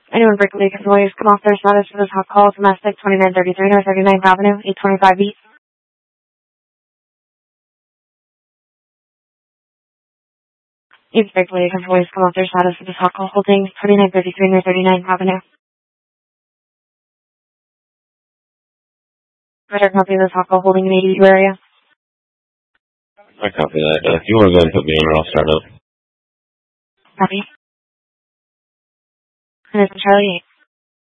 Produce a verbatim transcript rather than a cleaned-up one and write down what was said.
Anyone Berkeley can always come off their status for this hot call. Domestic twenty-nine thirty-three North thirty-ninth Avenue, eight twenty-five East. It's Berkeley can always come off their status for this hot call. Holding twenty-nine thirty-three North thirty-ninth Avenue. Better copy this hot call holding in eighty-two area. I copy that. Uh, if you want to go ahead and put me in, I'll start up. Copy. And it's Charlie eight.